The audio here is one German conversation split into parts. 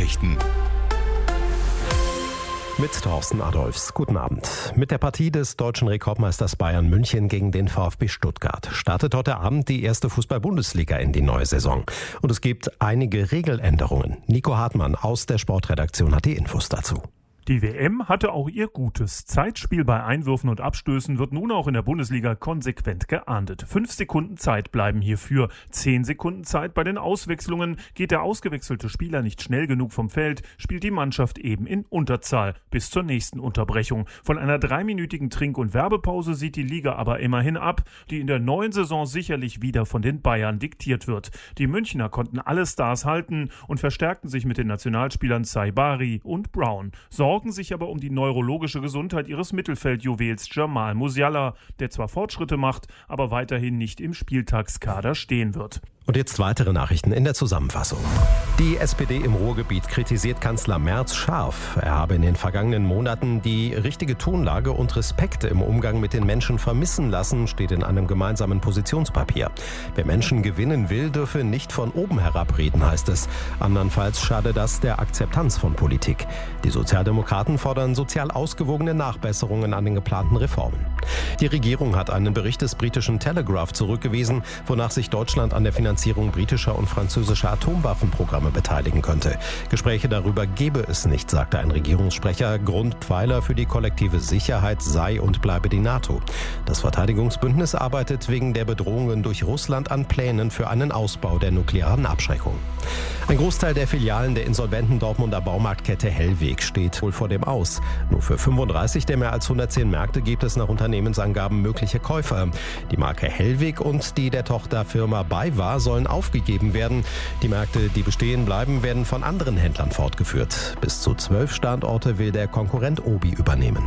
Nachrichten. Mit Thorsten Adolphs. Guten Abend. Mit der Partie des deutschen Rekordmeisters Bayern München gegen den VfB Stuttgart startet heute Abend die erste Fußball-Bundesliga in die neue Saison. Und es gibt einige Regeländerungen. Nico Hartmann aus der Sportredaktion hat die Infos dazu. Die WM hatte auch ihr Gutes. Zeitspiel bei Einwürfen und Abstößen wird nun auch in der Bundesliga konsequent geahndet. 5 Sekunden Zeit bleiben hierfür. 10 Sekunden Zeit bei den Auswechslungen. Geht der ausgewechselte Spieler nicht schnell genug vom Feld, spielt die Mannschaft eben in Unterzahl bis zur nächsten Unterbrechung. Von einer 3-minütigen Trink- und Werbepause sieht die Liga aber immerhin ab, die in der neuen Saison sicherlich wieder von den Bayern diktiert wird. Die Münchner konnten alle Stars halten und verstärkten sich mit den Nationalspielern Saibari und Brown. Sorgen sich aber um die neurologische Gesundheit ihres Mittelfeldjuwels Jamal Musiala, der zwar Fortschritte macht, aber weiterhin nicht im Spieltagskader stehen wird. Und jetzt weitere Nachrichten in der Zusammenfassung. Die SPD im Ruhrgebiet kritisiert Kanzler Merz scharf. Er habe in den vergangenen Monaten die richtige Tonlage und Respekt im Umgang mit den Menschen vermissen lassen, steht in einem gemeinsamen Positionspapier. Wer Menschen gewinnen will, dürfe nicht von oben herab reden, heißt es. Andernfalls schade das der Akzeptanz von Politik. Die Sozialdemokraten fordern sozial ausgewogene Nachbesserungen an den geplanten Reformen. Die Regierung hat einen Bericht des britischen Telegraph zurückgewiesen, wonach sich Deutschland an der Finanzierung britischer und französischer Atomwaffenprogramme beteiligen könnte. Gespräche darüber gebe es nicht, sagte ein Regierungssprecher. Grundpfeiler für die kollektive Sicherheit sei und bleibe die NATO. Das Verteidigungsbündnis arbeitet wegen der Bedrohungen durch Russland an Plänen für einen Ausbau der nuklearen Abschreckung. Ein Großteil der Filialen der insolventen Dortmunder Baumarktkette Hellweg steht wohl vor dem Aus. Nur für 35 der mehr als 110 Märkte gibt es nach Unternehmensangaben mögliche Käufer. Die Marke Hellweg und die der Tochterfirma BayWa sollen aufgegeben werden. Die Märkte, die bestehen bleiben, werden von anderen Händlern fortgeführt. Bis zu 12 Standorte will der Konkurrent Obi übernehmen.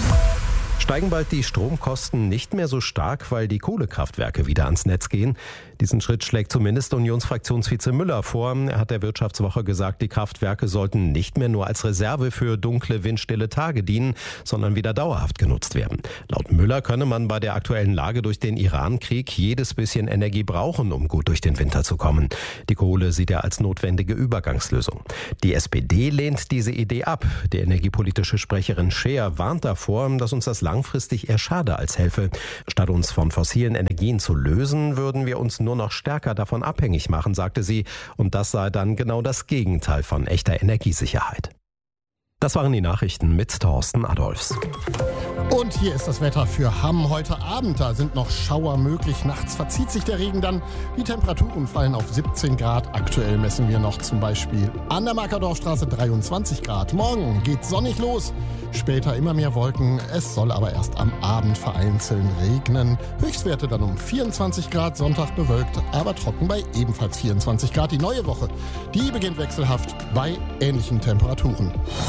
Steigen bald die Stromkosten nicht mehr so stark, weil die Kohlekraftwerke wieder ans Netz gehen? Diesen Schritt schlägt zumindest Unionsfraktionsvize Müller vor. Er hat der Wirtschaftswoche gesagt, die Kraftwerke sollten nicht mehr nur als Reserve für dunkle, windstille Tage dienen, sondern wieder dauerhaft genutzt werden. Laut Müller könne man bei der aktuellen Lage durch den Iran-Krieg jedes bisschen Energie brauchen, um gut durch den Winter zu kommen. Die Kohle sieht er als notwendige Übergangslösung. Die SPD lehnt diese Idee ab. Die energiepolitische Sprecherin Scheer warnt davor, dass uns das langfristig eher schade als helfe. Statt uns von fossilen Energien zu lösen, würden wir uns nur noch stärker davon abhängig machen, sagte sie. Und das sei dann genau das Gegenteil von echter Energiesicherheit. Das waren die Nachrichten mit Thorsten Adolphs. Und hier ist das Wetter für Hamm heute Abend. Da sind noch Schauer möglich. Nachts verzieht sich der Regen dann. Die Temperaturen fallen auf 17 Grad. Aktuell messen wir noch zum Beispiel an der Markerdorfstraße 23 Grad. Morgen geht sonnig los. Später immer mehr Wolken. Es soll aber erst am Abend vereinzelt regnen. Höchstwerte dann um 24 Grad. Sonntag bewölkt, aber trocken bei ebenfalls 24 Grad. Die neue Woche, die beginnt wechselhaft bei ähnlichen Temperaturen.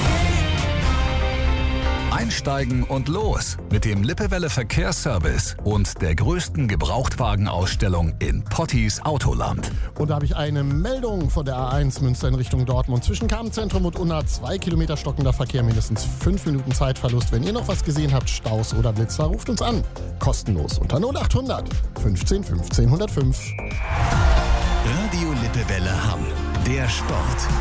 Einsteigen und los mit dem Lippewelle Verkehrsservice und der größten Gebrauchtwagenausstellung in Pottis Autoland. Und da habe ich eine Meldung von der A1 Münster in Richtung Dortmund. Zwischen Kammzentrum und Unna 2 Kilometer stockender Verkehr, mindestens 5 Minuten Zeitverlust. Wenn ihr noch was gesehen habt, Staus oder Blitzer, ruft uns an. Kostenlos unter 0800 15 15 105. Radio Lippewelle Hamm, der Sport.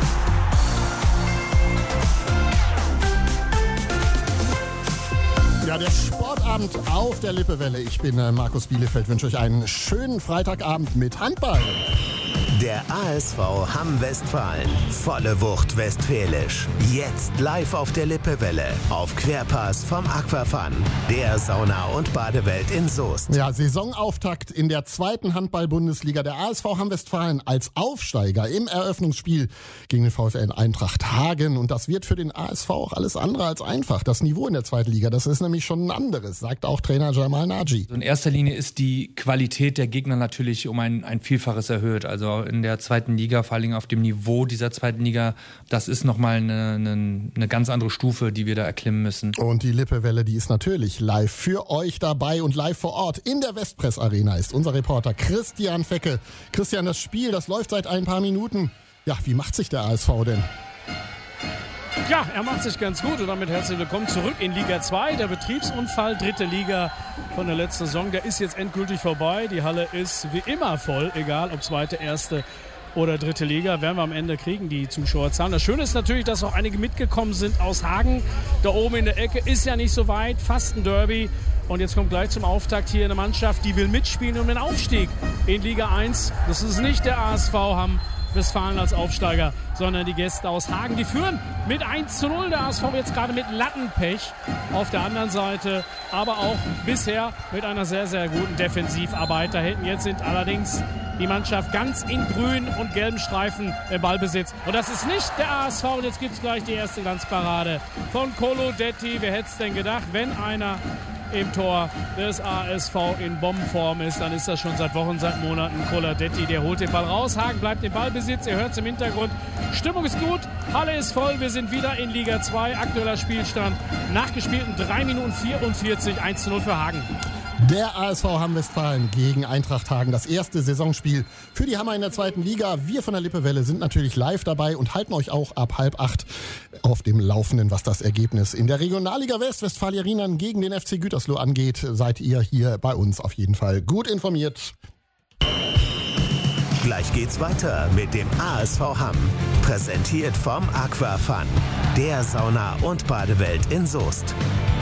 Ja, der Sportabend auf der Lippewelle. Ich bin Markus Bielefeld, wünsche euch einen schönen Freitagabend mit Handball. Der ASV Hamm-Westfalen. Volle Wucht westfälisch. Jetzt live auf der Lippewelle. Auf Querpass vom Aquafun. Der Sauna- und Badewelt in Soest. Ja, Saisonauftakt in der zweiten Handball-Bundesliga. Der ASV Hamm-Westfalen als Aufsteiger im Eröffnungsspiel gegen den VfL Eintracht Hagen. Und das wird für den ASV auch alles andere als einfach. Das Niveau in der zweiten Liga, das ist nämlich schon ein anderes, sagt auch Trainer Jamal Naji. In erster Linie ist die Qualität der Gegner natürlich um ein Vielfaches erhöht. Also in der zweiten Liga, vor allem auf dem Niveau dieser zweiten Liga, das ist nochmal eine ganz andere Stufe, die wir da erklimmen müssen. Und die Lippewelle, die ist natürlich live für euch dabei und live vor Ort. In der Westpress Arena ist unser Reporter Christian Fecke. Christian, das Spiel, das läuft seit ein paar Minuten. Ja, wie macht sich der ASV denn? Ja, er macht sich ganz gut und damit herzlich willkommen zurück in Liga 2. Der Betriebsunfall, dritte Liga von der letzten Saison, der ist jetzt endgültig vorbei. Die Halle ist wie immer voll, egal ob zweite, erste oder 3. Liga, werden wir am Ende kriegen, die Zuschauerzahlen. Das Schöne ist natürlich, dass auch einige mitgekommen sind aus Hagen. Da oben in der Ecke ist ja nicht so weit, fast ein Derby. Und jetzt kommt gleich zum Auftakt hier eine Mannschaft, die will mitspielen um den Aufstieg in Liga 1. Das ist nicht der ASV Hamm-Westfalen als Aufsteiger, sondern die Gäste aus Hagen. Die führen mit 1:0. Der ASV jetzt gerade mit Lattenpech auf der anderen Seite, aber auch bisher mit einer sehr, sehr guten Defensivarbeit da hinten. Jetzt sind allerdings die Mannschaft ganz in grün und gelben Streifen im Ballbesitz. Und das ist nicht der ASV. Und jetzt gibt es gleich die erste Glanzparade von Colodetti. Wer hätte es denn gedacht, wenn einer im Tor des ASV in Bombenform ist, dann ist das schon seit Wochen, seit Monaten Colodetti. Der holt den Ball raus. Hagen bleibt im Ballbesitz. Ihr hört es im Hintergrund. Stimmung ist gut. Halle ist voll. Wir sind wieder in Liga 2. Aktueller Spielstand. Nachgespielten 3 Minuten 44. 1:0 für Hagen. Der ASV Hamm-Westfalen gegen Eintracht Hagen. Das erste Saisonspiel für die Hammer in der 2. Liga. Wir von der Lippewelle sind natürlich live dabei und halten euch auch ab 7:30 auf dem Laufenden, was das Ergebnis in der Regionalliga West Westfalen gegen den FC Gütersloh angeht. Seid ihr hier bei uns auf jeden Fall gut informiert. Gleich geht's weiter mit dem ASV Hamm. Präsentiert vom Aquafun, der Sauna- und Badewelt in Soest.